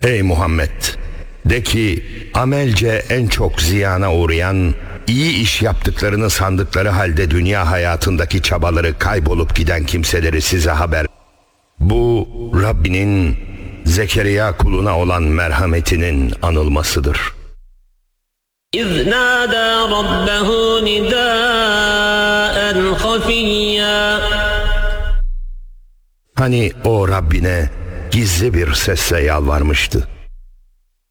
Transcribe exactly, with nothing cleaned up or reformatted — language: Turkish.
Ey Muhammed! De ki, amelce en çok ziyana uğrayan, iyi iş yaptıklarını sandıkları halde dünya hayatındaki çabaları kaybolup giden kimseleri size haber. Bu Rabbinin Zekeriya kuluna olan merhametinin anılmasıdır. İz nâdâ rabbehu nidâen hafiyyâ. Hani o Rabbine gizli bir sesle yalvarmıştı.